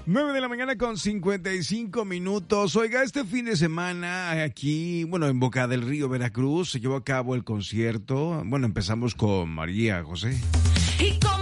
9 de la mañana con 55 minutos. Oiga, este fin de semana aquí, bueno, en Boca del Río, Veracruz, se llevó a cabo el concierto. Bueno, empezamos con María José. Y con